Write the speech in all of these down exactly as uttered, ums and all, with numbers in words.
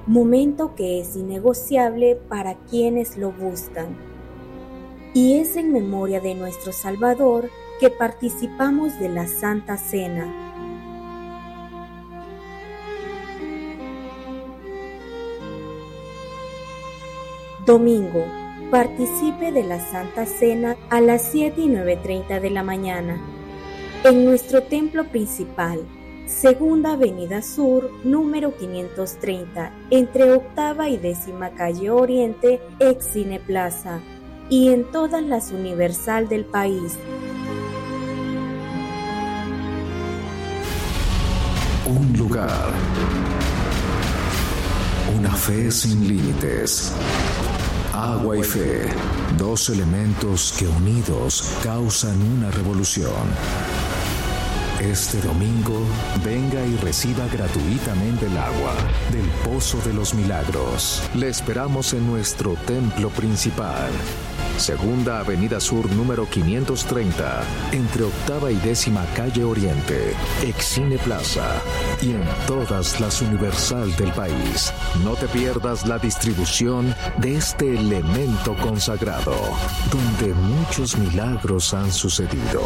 momento que es innegociable para quienes lo buscan. Y es en memoria de nuestro Salvador que participamos de la Santa Cena. Domingo, participe de la Santa Cena a las siete y nueve treinta de la mañana en nuestro templo principal, Segunda Avenida Sur, número quinientos treinta, entre Octava y Décima Calle Oriente, ex Cine Plaza, y en todas las Universal del país. Un lugar, una fe sin límites. Agua y fe, dos elementos que unidos causan una revolución. Este domingo, venga y reciba gratuitamente el agua del Pozo de los Milagros. Le esperamos en nuestro templo principal, Segunda Avenida Sur, número quinientos treinta, entre Octava y Décima Calle Oriente, ex Cine Plaza, y en todas las Universal del país. No te pierdas la distribución de este elemento consagrado, donde muchos milagros han sucedido.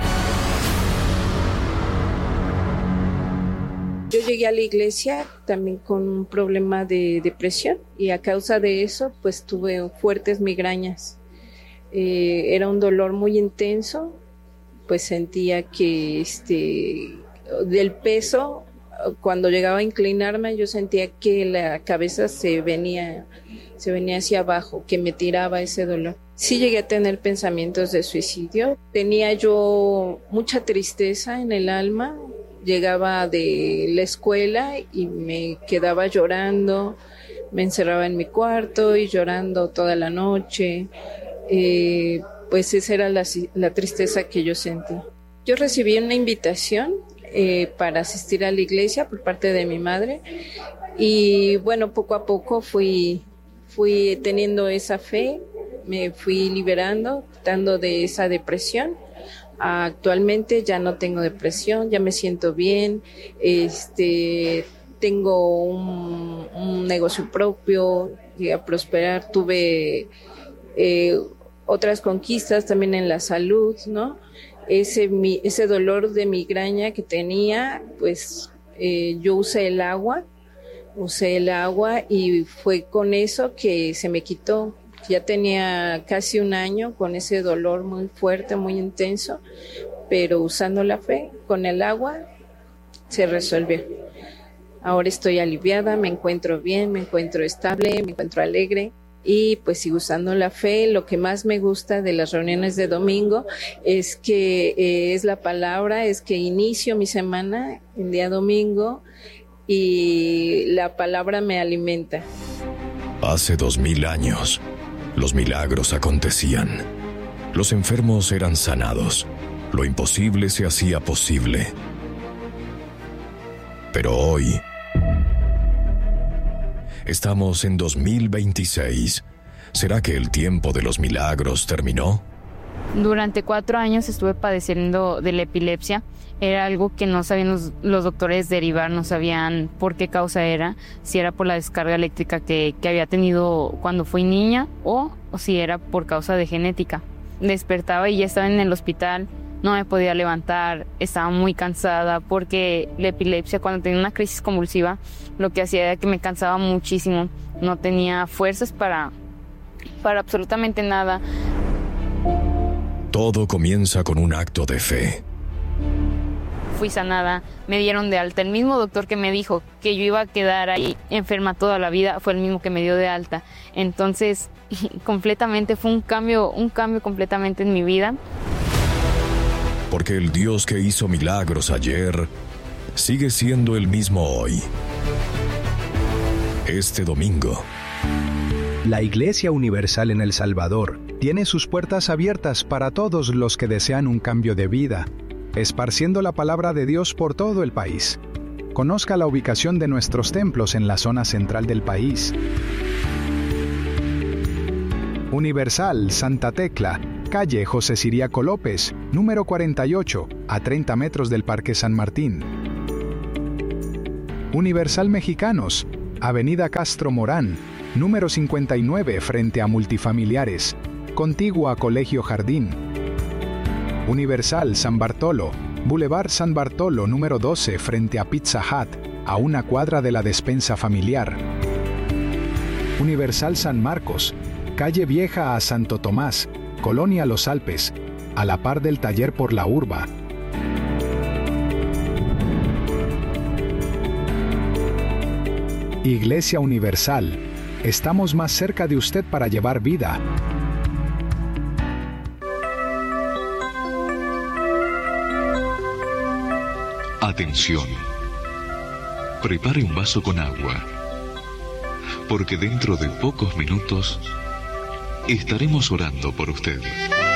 Yo llegué a la iglesia también con un problema de depresión y a causa de eso pues tuve fuertes migrañas. Eh, era un dolor muy intenso, pues sentía que este, del peso, cuando llegaba a inclinarme yo sentía que la cabeza se venía, se venía hacia abajo, que me tiraba ese dolor. Sí llegué a tener pensamientos de suicidio, tenía yo mucha tristeza en el alma. Llegaba de la escuela y me quedaba llorando, me encerraba en mi cuarto y llorando toda la noche. Eh, pues esa era la, la tristeza que yo sentí. Yo recibí una invitación eh, para asistir a la iglesia por parte de mi madre y bueno, poco a poco fui, fui teniendo esa fe, me fui liberando, quitando de esa depresión. Actualmente ya no tengo depresión, ya me siento bien, este, tengo un, un negocio propio, llegué a prosperar, tuve eh, otras conquistas también en la salud, ¿no? Ese, mi, ese dolor de migraña que tenía, pues eh, yo usé el agua, usé el agua y fue con eso que se me quitó. Ya tenía casi un año con ese dolor muy fuerte, muy intenso, pero usando la fe, con el agua, se resolvió. Ahora estoy aliviada, me encuentro bien, me encuentro estable, me encuentro alegre y pues sigo usando la fe. Lo que más me gusta de las reuniones de domingo es que eh, es la palabra, es que inicio mi semana el día domingo y la palabra me alimenta. Hace dos mil años, los milagros acontecían. Los enfermos eran sanados. Lo imposible se hacía posible. Pero hoy, estamos en dos mil veintiséis. ¿Será que el tiempo de los milagros terminó? Durante cuatro años estuve padeciendo de la epilepsia. Era algo que no sabían los, los doctores derivar, no sabían por qué causa era, si era por la descarga eléctrica que, que había tenido cuando fui niña o, o si era por causa de genética. Despertaba y ya estaba en el hospital, no me podía levantar, estaba muy cansada porque la epilepsia, cuando tenía una crisis convulsiva, lo que hacía era que me cansaba muchísimo, no tenía fuerzas para, para absolutamente nada. Todo comienza con un acto de fe. Fui sanada, me dieron de alta. El mismo doctor que me dijo que yo iba a quedar ahí enferma toda la vida fue el mismo que me dio de alta. Entonces, completamente fue un cambio, un cambio completamente en mi vida. Porque el Dios que hizo milagros ayer sigue siendo el mismo hoy. Este domingo, la Iglesia Universal en El Salvador tiene sus puertas abiertas para todos los que desean un cambio de vida, esparciendo la palabra de Dios por todo el país. Conozca la ubicación de nuestros templos en la zona central del país. Universal Santa Tecla, calle José Ciriaco López, número cuarenta y ocho, a treinta metros del Parque San Martín. Universal Mexicanos, Avenida Castro Morán, número cincuenta y nueve frente a Multifamiliares, contigua a Colegio Jardín. Universal San Bartolo, Boulevard San Bartolo número doce frente a Pizza Hut, a una cuadra de la despensa familiar. Universal San Marcos, calle Vieja a Santo Tomás, Colonia Los Alpes, a la par del taller por la Urba. Iglesia Universal, estamos más cerca de usted para llevar vida. Atención. Prepare un vaso con agua, porque dentro de pocos minutos estaremos orando por usted.